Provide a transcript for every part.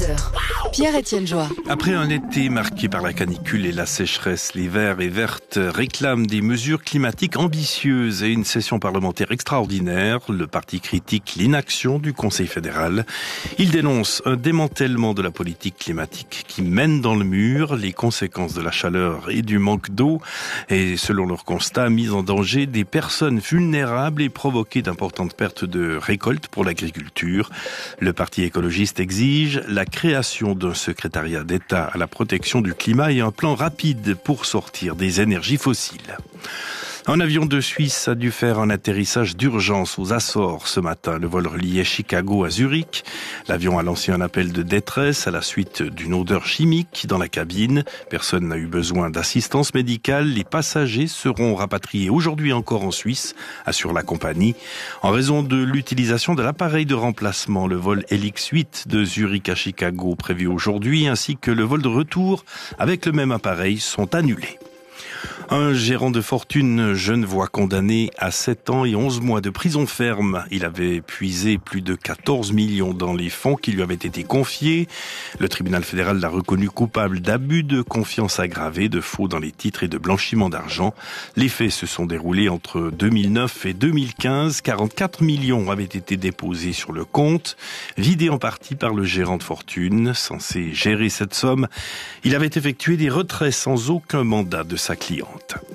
11h. Pierre-Étienne Joie. Après un été marqué par la canicule et la sécheresse, les Verts et Vertes réclament des mesures climatiques ambitieuses et une session parlementaire extraordinaire. Le parti critique l'inaction du Conseil fédéral. Il dénonce un démantèlement de la politique climatique qui mène dans le mur, les conséquences de la chaleur et du manque d'eau et, selon leur constat, mise en danger des personnes vulnérables et provoquer d'importantes pertes de récoltes pour l'agriculture. Le parti écologiste exige la création d'un secrétariat d'État à la protection du climat et un plan rapide pour sortir des énergies fossiles. Un avion de Suisse a dû faire un atterrissage d'urgence aux Açores ce matin. Le vol reliait Chicago à Zurich. L'avion a lancé un appel de détresse à la suite d'une odeur chimique dans la cabine. Personne n'a eu besoin d'assistance médicale. Les passagers seront rapatriés aujourd'hui encore en Suisse, assure la compagnie. En raison de l'utilisation de l'appareil de remplacement, le vol LX8 de Zurich à Chicago prévu aujourd'hui, ainsi que le vol de retour avec le même appareil sont annulés. Un gérant de fortune genevois condamné à 7 ans et 11 mois de prison ferme. Il avait puisé plus de 14 millions dans les fonds qui lui avaient été confiés. Le tribunal fédéral l'a reconnu coupable d'abus de confiance aggravé, de faux dans les titres et de blanchiment d'argent. Les faits se sont déroulés entre 2009 et 2015. 44 millions avaient été déposés sur le compte, vidés en partie par le gérant de fortune. Censé gérer cette somme, il avait effectué des retraits sans aucun mandat de sa cliente.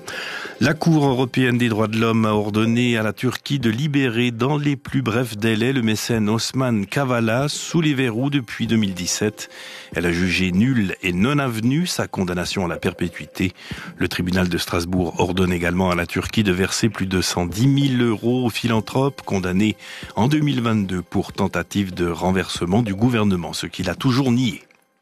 La Cour européenne des droits de l'homme a ordonné à la Turquie de libérer dans les plus brefs délais le mécène Osman Kavala sous les verrous depuis 2017. Elle a jugé nulle et non avenue sa condamnation à la perpétuité. Le tribunal de Strasbourg ordonne également à la Turquie de verser plus de 110 000 € au philanthrope condamné en 2022 pour tentative de renversement du gouvernement, ce qu'il a toujours nié.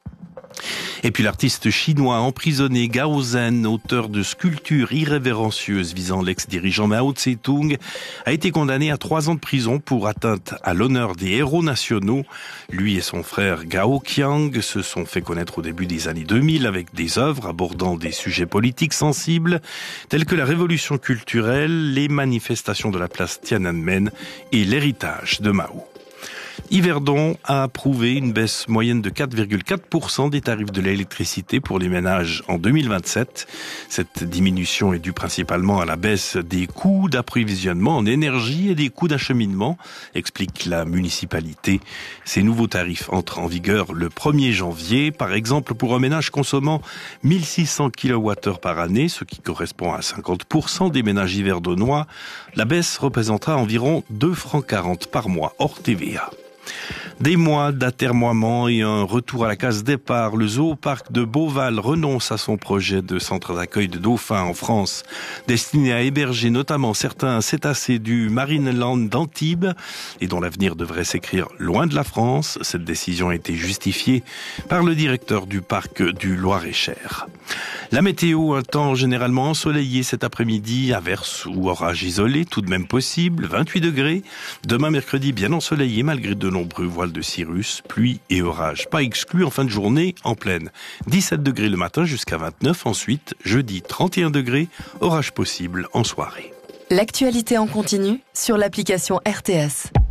Et puis l'artiste chinois emprisonné Gao Zhen, auteur de sculptures irrévérencieuses visant l'ex-dirigeant Mao Tse-tung, a été condamné à 3 ans de prison pour atteinte à l'honneur des héros nationaux. Lui et son frère Gao Qiang se sont fait connaître au début des années 2000 avec des œuvres abordant des sujets politiques sensibles tels que la révolution culturelle, les manifestations de la place Tiananmen et l'héritage de Mao. Yverdon a approuvé une baisse moyenne de 4,4% des tarifs de l'électricité pour les ménages en 2027. Cette diminution est due principalement à la baisse des coûts d'approvisionnement en énergie et des coûts d'acheminement, explique la municipalité. Ces nouveaux tarifs entrent en vigueur le 1er janvier. Par exemple, pour un ménage consommant 1600 kWh par année, ce qui correspond à 50% des ménages yverdonois, la baisse représentera environ 2,40 francs par mois hors TVA. Des mois d'atermoiement et un retour à la case départ, le zooparc de Beauval renonce à son projet de centre d'accueil de dauphins en France, destiné à héberger notamment certains cétacés du Marineland d'Antibes et dont l'avenir devrait s'écrire loin de la France. Cette décision a été justifiée par le directeur du parc du Loir-et-Cher. La météo, un temps généralement ensoleillé cet après-midi, averse ou orage isolé, tout de même possible, 28 degrés. Demain mercredi, bien ensoleillé malgré de nombreux voiles de cirrus, pluie et orage. Pas exclu en fin de journée, en pleine. 17 degrés le matin jusqu'à 29. Ensuite, jeudi 31 degrés, orage possible en soirée. L'actualité en continu sur l'application RTS.